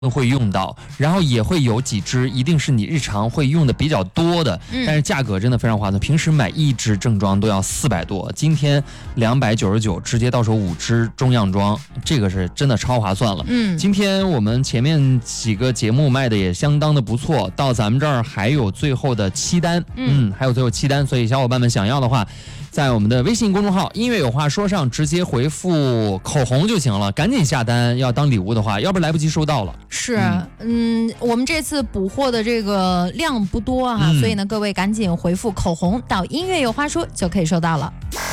会用到，然后也会有几支一定是你日常会用的比较多的，但是价格真的非常划算。平时买一支正装都要400多，今天299直接到手5支中样装，这个是真的超划算了。今天我们前面几个节目卖的也相当的不错，到咱们这儿还有最后的7单，还有最后7单，所以小伙伴们想要的话，在我们的微信公众号音乐有话说上直接回复口红就行了，赶紧下单，要当礼物的话，要不然来不及收到了。 是，我们这次补货的这个量不多啊，所以呢，各位赶紧回复口红到音乐有话说就可以收到了。